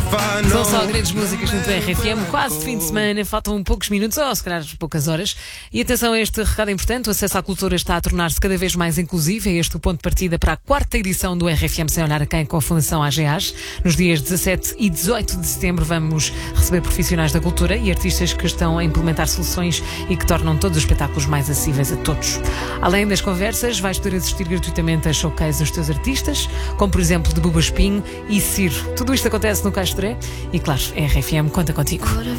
São só grandes músicas no RFM, quase de fim de semana, faltam poucos minutos, ou se calhar poucas horas. E atenção a este recado importante: o acesso à cultura está a tornar-se cada vez mais inclusivo. É este o ponto de partida para a 4ª edição do RFM Sem Olhar a Quem, com a Fundação AGAs. Nos dias 17 e 18 de setembro vamos receber profissionais da cultura e artistas que estão a implementar soluções e que tornam todos os espetáculos mais acessíveis a todos. Além das conversas, vais poder assistir gratuitamente a showcase dos teus artistas, como por exemplo de Buba Espinho e Ciro. Tudo isto acontece no Castoré e, claro, a RFM conta contigo.